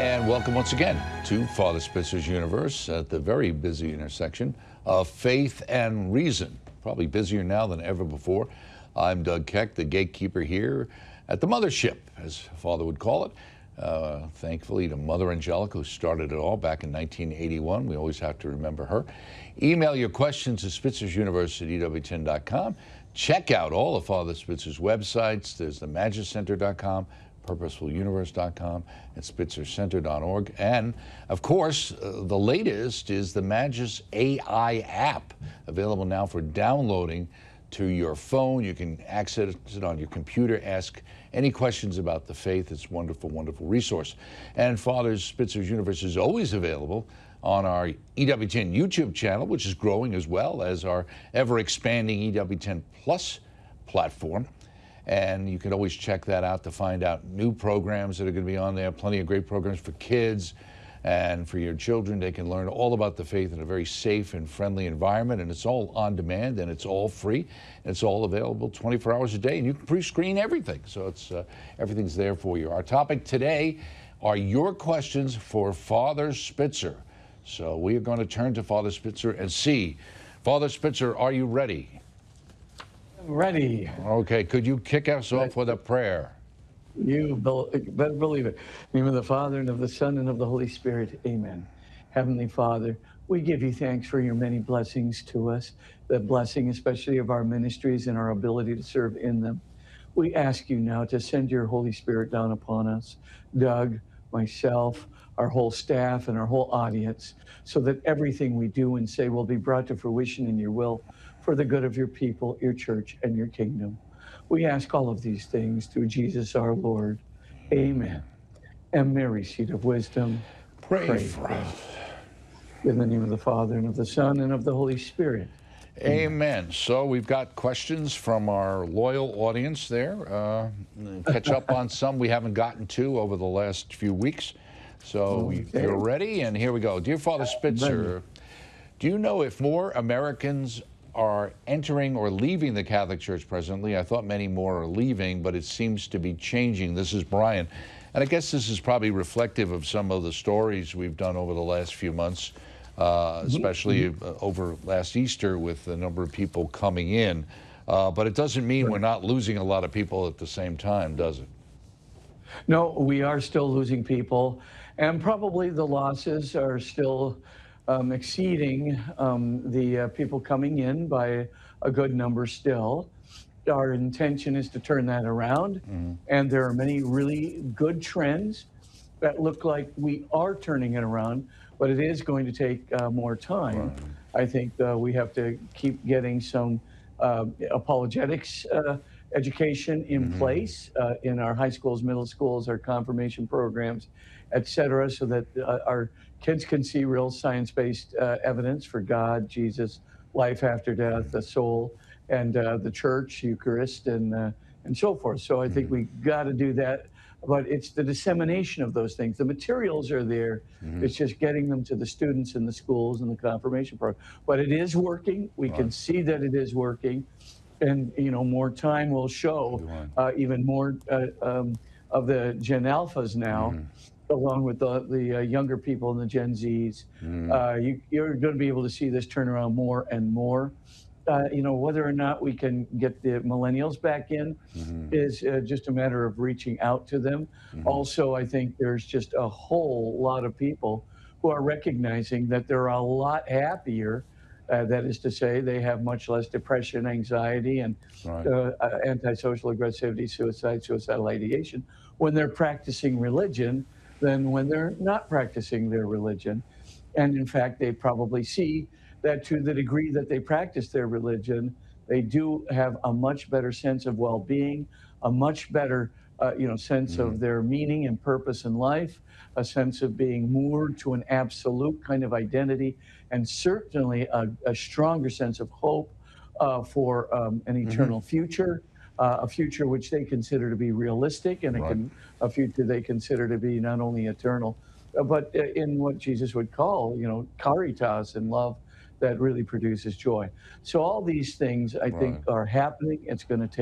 And welcome once again to Father Spitzer's Universe at the very busy intersection of faith and reason. Probably busier now than ever before. I'm Doug Keck, the gatekeeper here at the mothership, as Father would call it. Thankfully to Mother Angelica, who started it all back in 1981. We always have to remember her. Email your questions to spitzer'suniverse@ewtn.com. Check out all of Father Spitzer's websites. There's the magicenter.com, purposefuluniverse.com, and spitzercenter.org. And, of course, the latest is the Magis AI app, available now for downloading to your phone. You can access it on your computer, ask any questions about the faith. It's a wonderful, wonderful resource. And Father Spitzer's Universe is always available on our EWTN YouTube channel, which is growing, as well as our ever-expanding EWTN Plus platform. And you can always check that out to find out new programs that are going to be on there. Plenty of great programs for kids and for your children. They can learn all about the faith in a very safe and friendly environment. And it's all on demand, and it's all free. And it's all available 24 hours a day. And you can pre-screen everything. So it's everything's there for you. Our topic today are your questions for Father Spitzer. So we are going to turn to Father Spitzer and see. Father Spitzer, are you ready? Ready. Okay, could you kick us off with a prayer? You better believe it. In the name of the Father, and of the Son, and of the Holy Spirit. Amen. Heavenly Father, we give you thanks for your many blessings to us, the blessing especially of our ministries and our ability to serve in them. We ask you now to send your Holy Spirit down upon us, Doug, myself, our whole staff, and our whole audience, so that everything we do and say will be brought to fruition in your will for the good of your people, your church, and your kingdom. We ask all of these things through Jesus our Lord. Amen. And Mary, seat of wisdom, Pray for us. In the name of the Father, and of the Son, and of the Holy Spirit. Amen. So we've got questions from our loyal audience there. Catch up on some we haven't gotten to over the last few weeks. So you're ready, and here we go. Dear Father Spitzer, do you know if more Americans are entering or leaving the Catholic Church presently? I thought many more are leaving, but it seems to be changing. This is Brian. And I guess this is probably reflective of some of the stories we've done over the last few months, especially over last Easter with the number of people coming in. But it doesn't mean we're not losing a lot of people at the same time, does it? No, we are still losing people, and probably the losses are still exceeding the people coming in by a good number still. Our intention is to turn that around, and there are many really good trends that look like we are turning it around, but it is going to take more time. I think we have to keep getting some apologetics education in place in our high schools, middle schools, our confirmation programs, et cetera, so that our kids can see real science-based evidence for God, Jesus, life after death, the soul, and the church, Eucharist, and so forth. So I think we got to do that, but it's the dissemination of those things. The materials are there. It's just getting them to the students in the schools and the confirmation program. But it is working. We can see that it is working. And, you know, more time will show even more of the Gen Alphas now, along with the younger people and the Gen Zs. You're going to be able to see this turn around more and more. You know, whether or not we can get the millennials back in is just a matter of reaching out to them. Also, I think there's just a whole lot of people who are recognizing that they're a lot happier. That is to say, they have much less depression, anxiety, and antisocial aggressivity, suicidal ideation when they're practicing religion than when they're not practicing their religion. And in fact, they probably see that to the degree that they practice their religion, they do have a much better sense of well-being, a much better sense of their meaning and purpose in life, a sense of being moored to an absolute kind of identity, and certainly a stronger sense of hope for an eternal future, a future which they consider to be realistic, and a future they consider to be not only eternal, but in what Jesus would call, caritas, and love that really produces joy. So all these things, I think, are happening. It's going to take